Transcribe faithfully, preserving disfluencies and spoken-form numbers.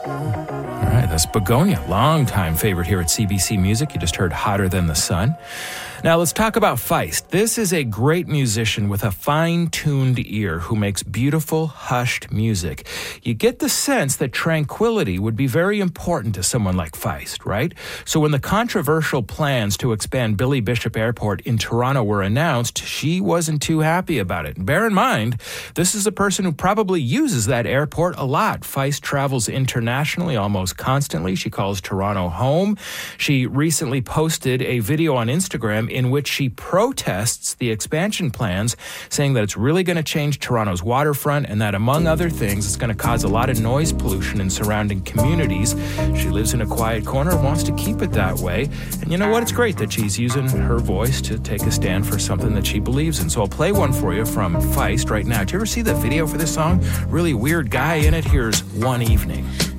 All right, that's Begonia, longtime favorite here at C B C Music. You just heard Hotter Than the Sun. Now let's talk about Feist. This is a great musician with a fine-tuned ear who makes beautiful, hushed music. You get the sense that tranquility would be very important to someone like Feist, right? So when the controversial plans to expand Billy Bishop Airport in Toronto were announced, she wasn't too happy about it. And bear in mind, this is a person who probably uses that airport a lot. Feist travels internationally almost constantly. She calls Toronto home. She recently posted a video on Instagram in which she protests the expansion plans, saying that it's really going to change Toronto's waterfront and that, among other things, it's going to cause a lot of noise pollution in surrounding communities. She lives in a quiet corner, wants to keep it that way. And you know what? It's great that she's using her voice to take a stand for something that she believes in. So I'll play one for you from Feist right now. Did you ever see the video for this song? Really weird guy in it. Here's One Evening.